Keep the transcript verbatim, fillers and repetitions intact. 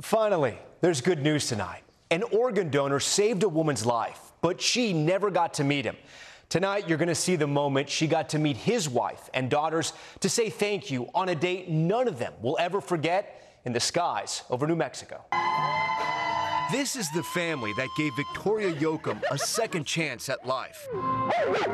Finally, there's good news tonight. An organ donor saved a woman's life, but she never got to meet him. Tonight, you're going to see the moment she got to meet his wife and daughters to say thank you on a date none of them will ever forget in the skies over New Mexico. This is the family that gave Victoria Yoakum a second chance at life.